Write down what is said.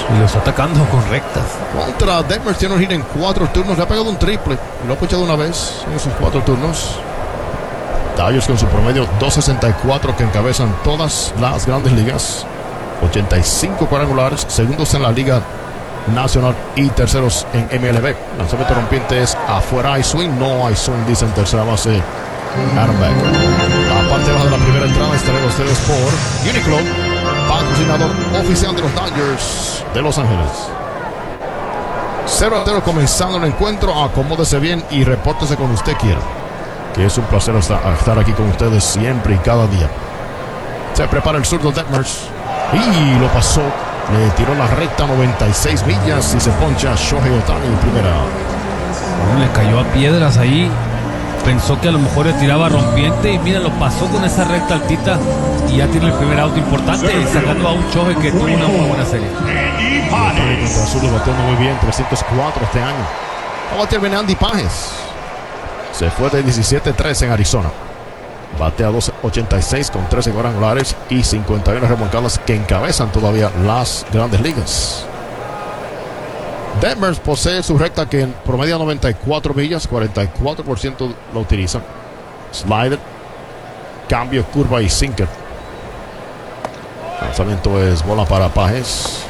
Y lo está atacando con rectas. Contra Detmers tiene un hit en 4 turnos. Le ha pegado un triple. Y lo ha puchado una vez en esos 4 turnos. Dodgers con su promedio 2.64 que encabezan todas las grandes ligas. 85 cuadrangulares. Segundos en la Liga Nacional y terceros en MLB. Lanzamiento rompiente es afuera. Hay swing. No hay swing, dice en tercera base Aaron Beck. La parte baja de la primera entrada estarán ustedes por Uniqlo, patrocinador oficial de los Dodgers de Los Ángeles. 0-0 comenzando el encuentro. Acomódese bien y repórtese cuando usted quiera, que es un placer estar aquí con ustedes siempre y cada día. Se prepara el zurdo Detmers y lo pasó. Le tiró la recta 96 millas y se poncha Shohei Ohtani en primera. Le cayó a piedras ahí. Pensó que a lo mejor le tiraba rompiente y mira, lo pasó con esa recta altita y ya tiene el primer auto importante, sacando a un Shohei que tuvo una muy buena serie. Contra Azul lo bateando muy bien, 304 este año. Va a batear Andy Pages. Se fue de 17-3 en Arizona. Batea 2.86 con 13 cuadrangulares y 51 remolcadas que encabezan todavía las grandes ligas. Detmers posee su recta que en promedio 94 millas, 44% lo utilizan. Slider, cambio, curva y sinker. Lanzamiento es bola para Pages.